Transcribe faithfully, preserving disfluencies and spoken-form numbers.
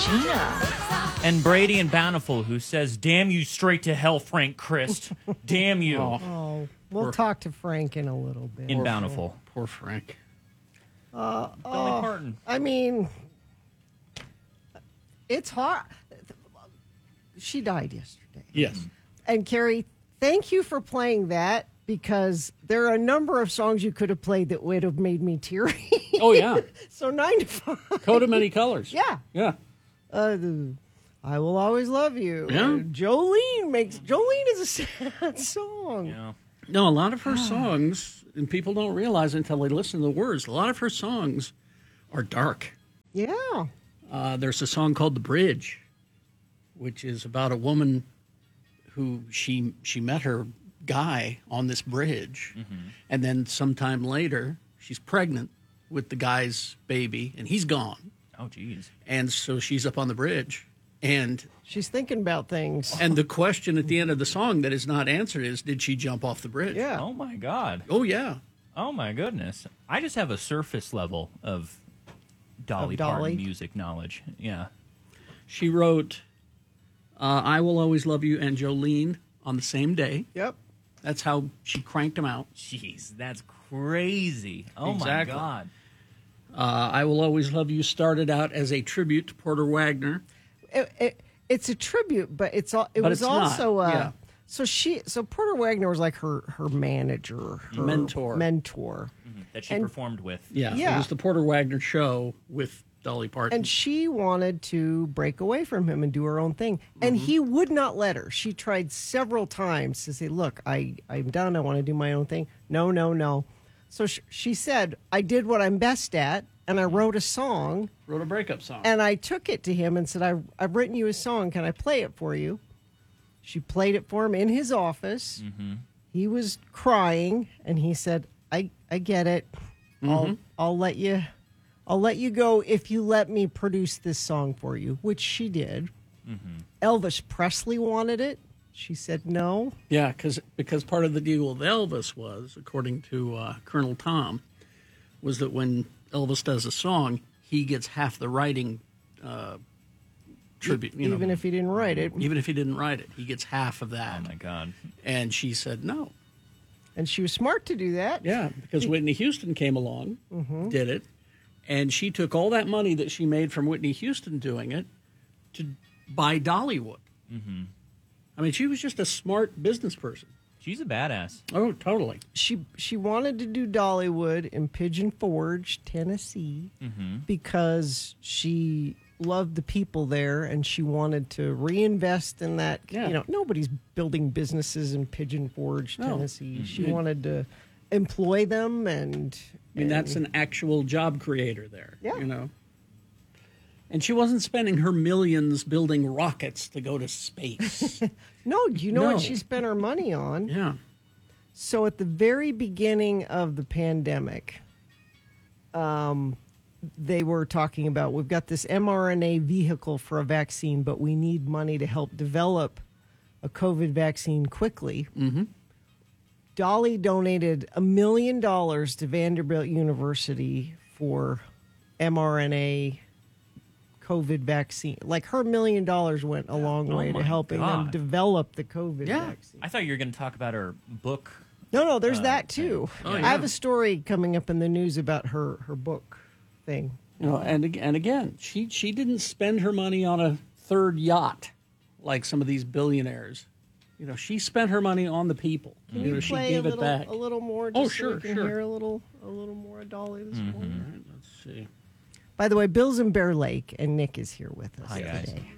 Sheena. And Brady and Bountiful, who says, damn you straight to hell, Frank Christ. Damn you. Oh, Oh, we'll Poor- talk to Frank in a little bit. In Bountiful. Poor Frank. Uh, Dolly oh, Parton. I mean, it's hard. She died yesterday. Yes. And Carrie, thank you for playing that, because there are a number of songs you could have played that would have made me teary. Oh, yeah. So nine to five. Coat of many colors. Yeah. Yeah. Uh, the, I Will Always Love You. Yeah. Uh, Jolene makes Jolene is a sad song. Yeah. No, a lot of her songs, and people don't realize until they listen to the words, a lot of her songs are dark. Yeah. Uh, there's a song called The Bridge, which is about a woman who she she met her guy on this bridge, Mm-hmm. and then sometime later she's pregnant with the guy's baby, and he's gone, Oh, geez. and so she's up on the bridge, and She's thinking about things. and the question at the end of the song that is not answered is, did she jump off the bridge? Yeah. Oh, my God. Oh yeah. Oh, my goodness. I just have a surface level of Dolly, Of Dolly? Parton music knowledge. Yeah. She wrote uh, I Will Always Love You and Jolene on the same day. Yep. That's how she cranked them out. Jeez, that's crazy. Oh, Exactly. my God. Uh, I Will Always Love You started out as a tribute to Porter Wagner. It, it, it's a tribute, but it's all. It But was it's not, also. Uh, yeah. So she. So Porter Wagner was like her her manager, her Mentor. mentor, That she And- performed with. Yeah, Yeah. it was the Porter Wagner show with Dolly Parton. and she wanted to break away from him and do her own thing, and he would not let her. She tried several times to say, "Look, I I'm done. I want to do my own thing." No, no, no. So sh- she said, "I did what I'm best at, and I wrote a song." wrote a breakup song. And I took it to him and said, I, I've written you a song. Can I play it for you? She played it for him in his office. Mm-hmm. He was crying, and he said, I, I get it. I'll, I'll let you I'll let you go if you let me produce this song for you, which she did. Mm-hmm. Elvis Presley wanted it. She said no. yeah, cause, because part of the deal with Elvis was, according to uh, Colonel Tom, was that when Elvis does a song, he gets half the writing uh, tribute. You Even know, if he didn't write it. even if he didn't write it, he gets half of that. Oh, my God. And she said no. And she was smart to do that. Yeah, because Whitney Houston came along, did it, and she took all that money that she made from Whitney Houston doing it to buy Dollywood. Mm-hmm. I mean, she was just a smart business person. She's a badass. Oh, totally. She she wanted to do Dollywood in Pigeon Forge, Tennessee, Mm-hmm. because she loved the people there and she wanted to reinvest in that. Yeah. You know, nobody's building businesses in Pigeon Forge, No. Tennessee. She Mhm. wanted to employ them, and I mean, that's an actual job creator there. Yeah. You know? And she wasn't spending her millions building rockets to go to space. no. Do you know No. what she spent her money on? yeah. So at the very beginning of the pandemic, um, they were talking about, we've got this mRNA vehicle for a vaccine, but we need money to help develop a COVID vaccine quickly. Mm-hmm. Dolly donated a million dollars to Vanderbilt University for mRNA COVID vaccine. Like, her million dollars went a long Oh way to my helping them God. develop the COVID Yeah. vaccine. I thought you were going to talk about her book. No, no, there's Uh, that too. Oh, I yeah. have a story coming up in the news about her her book thing. You know, and ag- and again, she she didn't spend her money on a third yacht like some of these billionaires. You know, she spent her money on the people. Can you you know, she play a gave little, it back. a little more? Oh, Just so sure, we can sure. hear a little a little more of Dolly this morning. All right, let's see. By the way, Bill's in Bear Lake, and Nick is here with us Hi, guys. today.